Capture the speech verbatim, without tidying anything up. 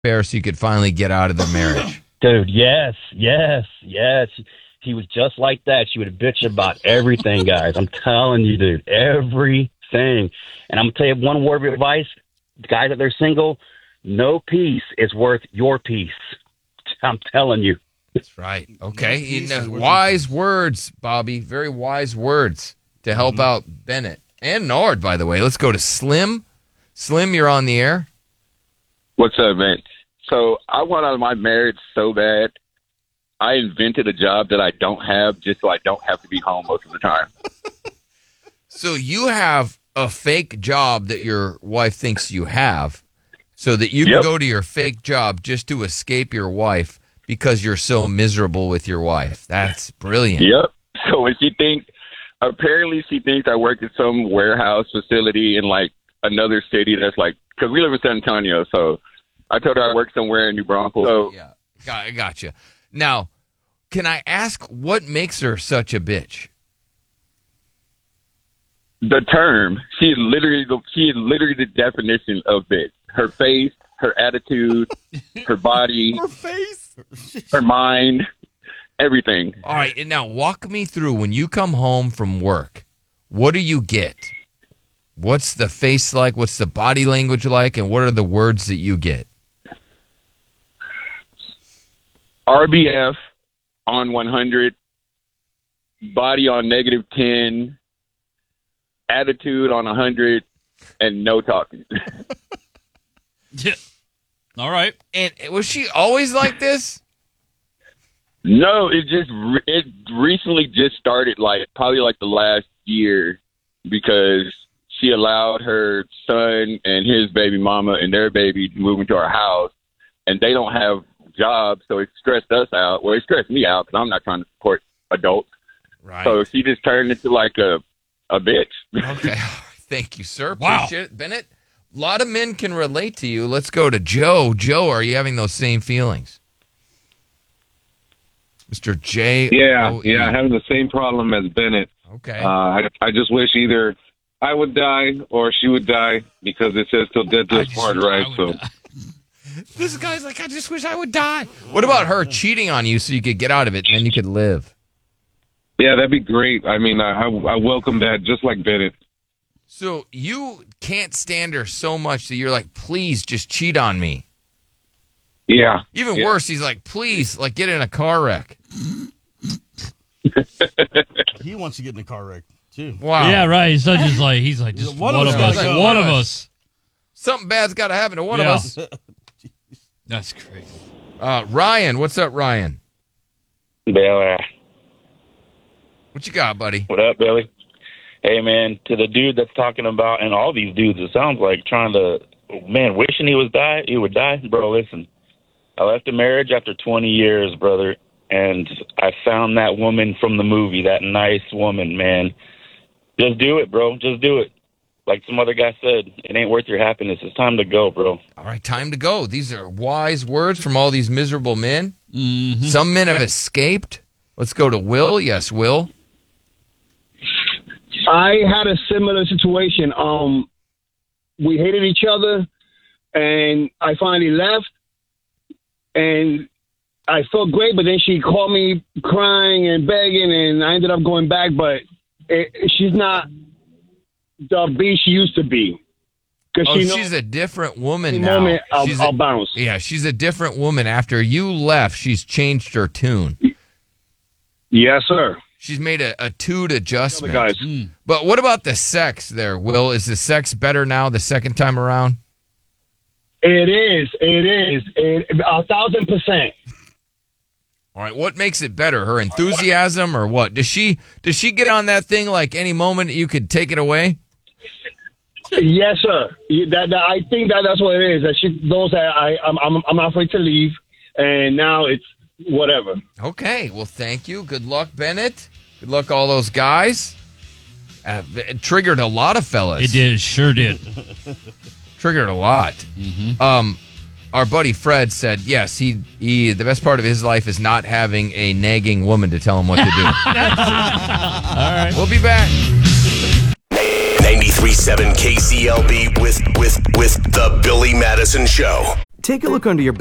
affair so you could finally get out of the marriage? Dude, yes, yes, yes. He was just like that. She would bitch about everything, guys. I'm telling you, dude, everything. And I'm going to tell you one word of advice. Guys that they're single, no peace is worth your peace. I'm telling you. That's right. Okay. You know, wise words, Bobby. Very wise words to help mm-hmm. out Bennett. And Nord, by the way. Let's go to Slim. Slim, you're on the air. What's up, man? So I want out of my marriage so bad. I invented a job that I don't have just so I don't have to be home most of the time. So you have a fake job that your wife thinks you have so that you can yep. go to your fake job just to escape your wife because you're so miserable with your wife. That's brilliant. Yep. So when she thinks, apparently she thinks I work at some warehouse facility in like another city that's like, because we live in San Antonio, so I told her I work somewhere in New Braunfels. So, yeah, I got you. Now, can I ask what makes her such a bitch? The term. She is literally the, she is literally the definition of bitch. Her face, her attitude, her body, her face, her mind, everything. All right, and now walk me through when you come home from work. What do you get? What's the face like? What's the body language like? And what are the words that you get? R B F on one hundred, body on negative ten, attitude on one hundred, and no talking. Yeah. All right. And was she always like this? No, it just it recently just started, like probably like the last year, because she allowed her son and his baby mama and their baby to move into our house, and they don't have jobs, so it stressed us out. Well, it stressed me out because I'm not trying to support adults. Right. So she just turned into like a a bitch. Okay. Thank you, sir. Wow. Appreciate it. Bennett, a lot of men can relate to you. Let's go to Joe. Joe, are you having those same feelings? Mister J. Yeah, yeah, having the same problem as Bennett. Okay. Uh, I, I just wish either I would die or she would die, because it says till death do us part, right? So. Die. This guy's like, I just wish I would die. What about her cheating on you so you could get out of it and then you could live? Yeah, that'd be great. I mean, I, I, I welcome that, just like Bennett. So you can't stand her so much that you're like, please just cheat on me. Yeah. Even yeah. worse, he's like, please, like get in a car wreck. He wants to get in a car wreck too. Wow. Yeah, right. He's just like he's like just one, one of us. Like, one of us. Something bad's got to happen to one yeah. of us. That's crazy. Uh, Ryan, what's up, Ryan? Billy. What you got, buddy? What up, Billy? Hey, man, to the dude that's talking about, and all these dudes, it sounds like trying to, man, wishing he was die, he would die. Bro, listen, I left a marriage after twenty years, brother, and I found that woman from the movie, that nice woman, man. Just do it, bro. Just do it. Like some other guy said, it ain't worth your happiness. It's time to go, bro. All right, time to go. These are wise words from all these miserable men. Mm-hmm. Some men have escaped. Let's go to Will. Yes, Will. I had a similar situation. Um, we hated each other, and I finally left, and I felt great, but then she called me crying and begging, and I ended up going back, but it, she's not the B she used to be. Oh, she knows she's a different woman now. Moment, I'll, she's I'll a, bounce. Yeah, she's a different woman. After you left, she's changed her tune. Yes, sir. She's made a, a toot adjustment. Guys. Mm. But what about the sex there, Will? Is the sex better now the second time around? It is. It is. It, a thousand percent. All right. What makes it better? Her enthusiasm or what? Does she does she get on that thing like any moment you could take it away? Yes, sir. That, that I think that that's what it is. That she knows that I I'm I'm, I'm not afraid to leave, and now it's whatever. Okay. Well, thank you. Good luck, Bennett. Good luck, all those guys. Uh, it triggered a lot of fellas. It did. Sure did. Triggered a lot. Mm-hmm. Um, our buddy Fred said, yes, he, he the best part of his life is not having a nagging woman to tell him what to do. All right. We'll be back. ninety-three point seven K C L B with, with, with The Billy Madison Show. Take a look under your